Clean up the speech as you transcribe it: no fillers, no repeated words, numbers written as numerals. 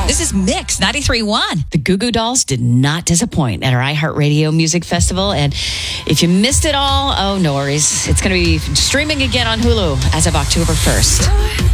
This is Mix 93.1. The Goo Goo Dolls did not disappoint at our iHeartRadio Music Festival. And if you missed it all, no worries. It's going to be streaming again on Hulu as of October 1st.